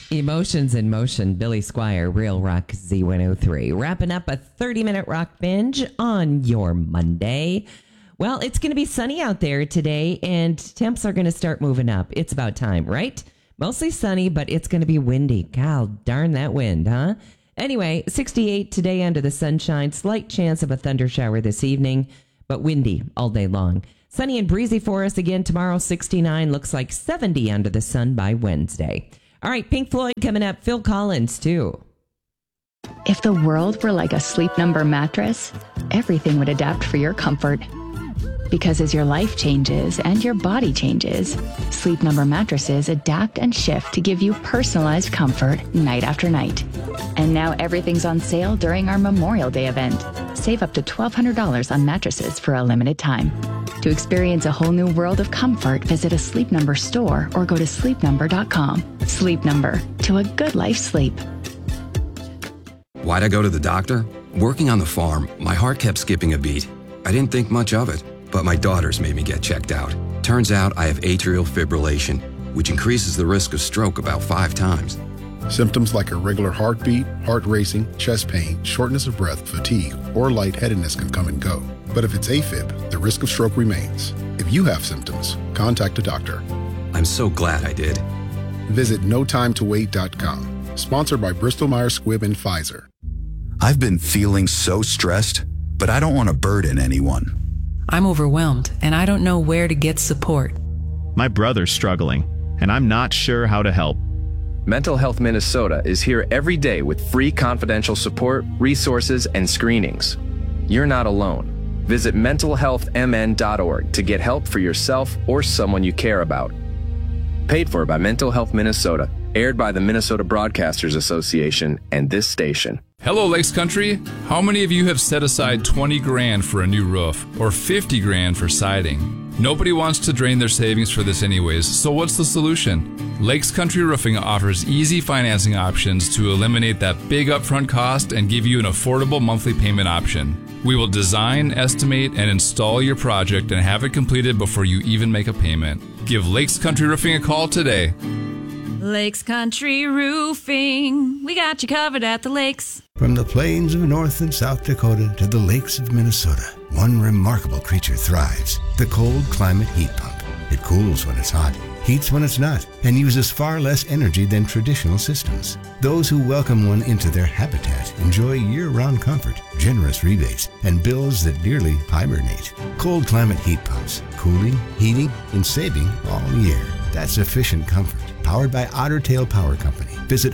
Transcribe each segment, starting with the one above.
Emotions in Motion, Billy Squire, Real Rock Z103. Wrapping up a 30-minute rock binge on your Monday. Well, it's going to be sunny out there today, and temps are going to start moving up. It's about time, right? Mostly sunny, but it's going to be windy. God darn that wind, huh? Anyway, 68 today under the sunshine. Slight chance of a thunder shower this evening, but windy all day long. Sunny and breezy for us again tomorrow, 69. Looks like 70 under the sun by Wednesday. All right, Pink Floyd coming up. Phil Collins, too. If the world were like a Sleep Number mattress, everything would adapt for your comfort. Because as your life changes and your body changes, Sleep Number mattresses adapt and shift to give you personalized comfort night after night. And now everything's on sale during our Memorial Day event. Save up to $1,200 on mattresses for a limited time. To experience a whole new world of comfort, visit a Sleep Number store or go to sleepnumber.com. Sleep Number, to a good life sleep. Why'd I go to the doctor? Working on the farm, my heart kept skipping a beat. I didn't think much of it, but my daughters made me get checked out. Turns out I have atrial fibrillation, which increases the risk of stroke about 5 times. Symptoms like irregular heartbeat, heart racing, chest pain, shortness of breath, fatigue, or lightheadedness can come and go. But if it's AFib, the risk of stroke remains. If you have symptoms, contact a doctor. I'm so glad I did. Visit notimetowait.com. Sponsored by Bristol Myers Squibb and Pfizer. I've been feeling so stressed, but I don't want to burden anyone. I'm overwhelmed, and I don't know where to get support. My brother's struggling, and I'm not sure how to help. Mental Health Minnesota is here every day with free confidential support, resources, and screenings. You're not alone. Visit mentalhealthmn.org to get help for yourself or someone you care about. Paid for by Mental Health Minnesota, aired by the Minnesota Broadcasters Association and this station. Hello, Lakes Country. How many of you have set aside 20 grand for a new roof or 50 grand for siding? Nobody wants to drain their savings for this anyways, so what's the solution? Lakes Country Roofing offers easy financing options to eliminate that big upfront cost and give you an affordable monthly payment option. We will design, estimate, and install your project and have it completed before you even make a payment. Give Lakes Country Roofing a call today. Lakes Country Roofing. We got you covered at the lakes. From the plains of North and South Dakota to the lakes of Minnesota, one remarkable creature thrives. The Cold Climate Heat Pump. It cools when it's hot, heats when it's not, and uses far less energy than traditional systems. Those who welcome one into their habitat enjoy year-round comfort, generous rebates, and bills that nearly hibernate. Cold Climate Heat Pumps. Cooling, heating, and saving all year. That's efficient comfort. Powered by Otter Tail Power Company. Visit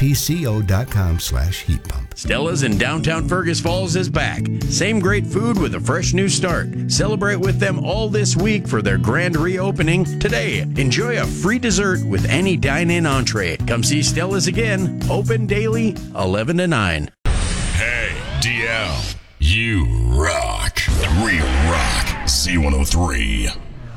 otpco.com/heat pump. Stella's in downtown Fergus Falls is back. Same great food with a fresh new start. Celebrate with them all this week for their grand reopening. Today, enjoy a free dessert with any dine-in entree. Come see Stella's again. Open daily, 11 to 9. Hey, DL. You rock. Real rock. Z103.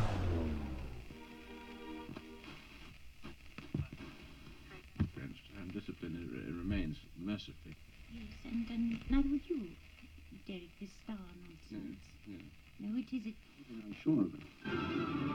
Mercifully. Yes, and neither would you, Derek, this star nonsense. Yes, yes. No, it is it. I'm sure of it.